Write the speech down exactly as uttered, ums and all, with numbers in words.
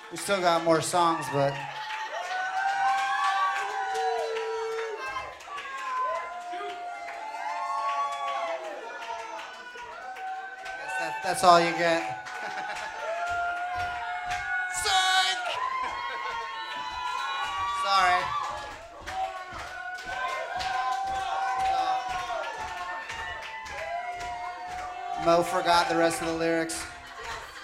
We still got more songs, but guess that, that's all you get. Psych! Sorry. Mo forgot the rest of the lyrics.